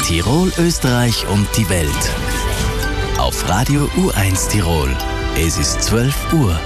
Tirol, Österreich und die Welt. Auf Radio U1 Tirol. Es ist 12 Uhr.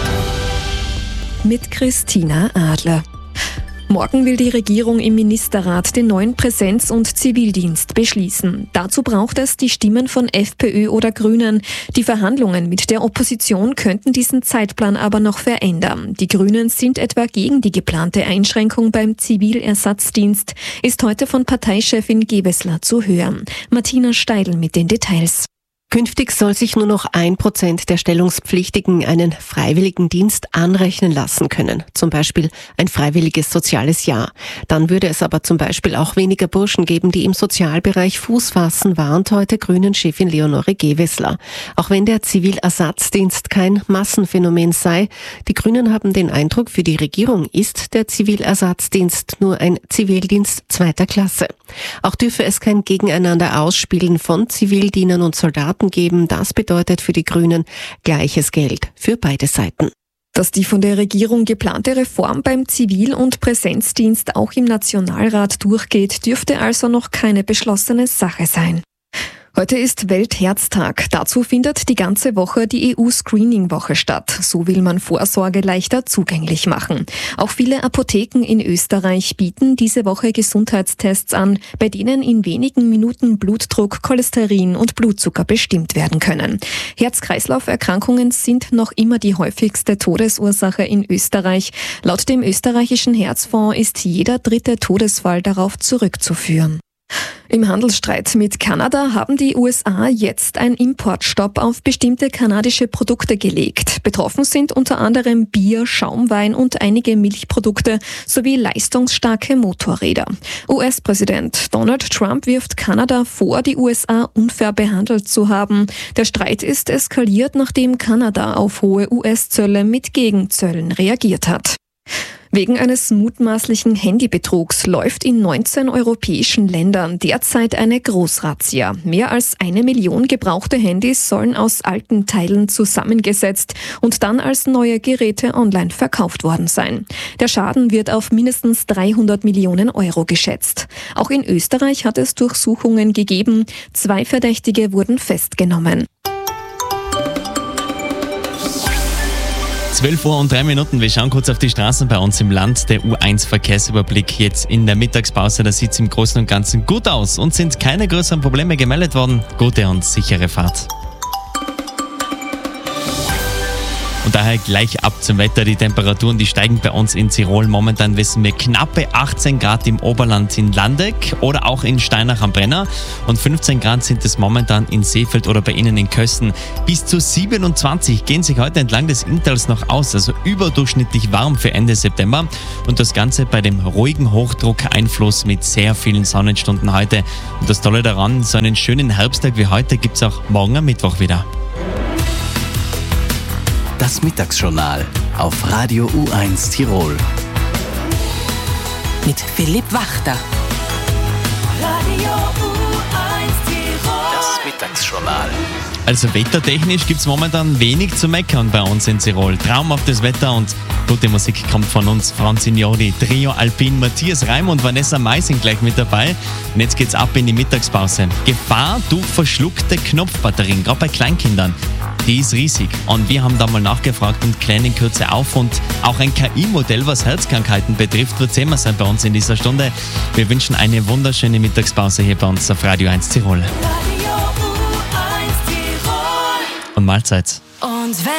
Mit Christina Adler. Morgen will die Regierung im Ministerrat den neuen Präsenz- und Zivildienst beschließen. Dazu braucht es die Stimmen von FPÖ oder Grünen. Die Verhandlungen mit der Opposition könnten diesen Zeitplan aber noch verändern. Die Grünen sind etwa gegen die geplante Einschränkung beim Zivilersatzdienst, ist heute von Parteichefin Gewessler zu hören. Martina Steidl mit den Details. Künftig soll sich nur noch 1% der Stellungspflichtigen einen freiwilligen Dienst anrechnen lassen können, zum Beispiel ein freiwilliges soziales Jahr. Dann würde es aber zum Beispiel auch weniger Burschen geben, die im Sozialbereich Fuß fassen, warnt heute Grünen-Chefin Leonore Gewessler. Auch wenn der Zivilersatzdienst kein Massenphänomen sei, die Grünen haben den Eindruck, für die Regierung ist der Zivilersatzdienst nur ein Zivildienst zweiter Klasse. Auch dürfe es kein Gegeneinander ausspielen von Zivildienern und Soldaten geben. Das bedeutet für die Grünen gleiches Geld für beide Seiten. Dass die von der Regierung geplante Reform beim Zivil- und Präsenzdienst auch im Nationalrat durchgeht, dürfte also noch keine beschlossene Sache sein. Heute ist Weltherztag. Dazu findet die ganze Woche die EU-Screening-Woche statt. So will man Vorsorge leichter zugänglich machen. Auch viele Apotheken in Österreich bieten diese Woche Gesundheitstests an, bei denen in wenigen Minuten Blutdruck, Cholesterin und Blutzucker bestimmt werden können. Herz-Kreislauf-Erkrankungen sind noch immer die häufigste Todesursache in Österreich. Laut dem österreichischen Herzfonds ist jeder 3. Todesfall darauf zurückzuführen. Im Handelsstreit mit Kanada haben die USA jetzt einen Importstopp auf bestimmte kanadische Produkte gelegt. Betroffen sind unter anderem Bier, Schaumwein und einige Milchprodukte sowie leistungsstarke Motorräder. US-Präsident Donald Trump wirft Kanada vor, die USA unfair behandelt zu haben. Der Streit ist eskaliert, nachdem Kanada auf hohe US-Zölle mit Gegenzöllen reagiert hat. Wegen eines mutmaßlichen Handybetrugs läuft in 19 europäischen Ländern derzeit eine Großrazzia. Mehr als 1 Million gebrauchte Handys sollen aus alten Teilen zusammengesetzt und dann als neue Geräte online verkauft worden sein. Der Schaden wird auf mindestens 300 Millionen Euro geschätzt. Auch in Österreich hat es Durchsuchungen gegeben. 2 Verdächtige wurden festgenommen. 12 Uhr und 3 Minuten. Wir schauen kurz auf die Straßen bei uns im Land. Der U1-Verkehrsüberblick jetzt in der Mittagspause. Da sieht es im Großen und Ganzen gut aus und sind keine größeren Probleme gemeldet worden. Gute und sichere Fahrt. Und daher gleich ab zum Wetter. Die Temperaturen, die steigen bei uns in Tirol. Momentan wissen wir knappe 18 Grad im Oberland in Landeck oder auch in Steinach am Brenner. Und 15 Grad sind es momentan in Seefeld oder bei Ihnen in Kösten. Bis zu 27 gehen sich heute entlang des Inntals noch aus. Also überdurchschnittlich warm für Ende September. Und das Ganze bei dem ruhigen Hochdruckeinfluss mit sehr vielen Sonnenstunden heute. Und das Tolle daran, so einen schönen Herbsttag wie heute gibt es auch morgen am Mittwoch wieder. Das Mittagsjournal auf Radio U1 Tirol. Mit Philipp Wachter. Radio U1 Tirol. Das Mittagsjournal. Also wettertechnisch gibt es momentan wenig zu meckern bei uns in Tirol. Traumhaftes Wetter und gute Musik kommt von uns. Franz Signori, Trio Alpin, Matthias Reim und Vanessa Mai sind gleich mit dabei. Und jetzt geht's ab in die Mittagspause. Gefahr durch verschluckte Knopfbatterien, gerade bei Kleinkindern. Die ist riesig. Und wir haben da mal nachgefragt und klären in Kürze auf. Und auch ein KI-Modell, was Herzkrankheiten betrifft, wird Thema sein bei uns in dieser Stunde. Wir wünschen eine wunderschöne Mittagspause hier bei uns auf Radio 1 Tirol. Radio U1 Tirol. Und Mahlzeit. Und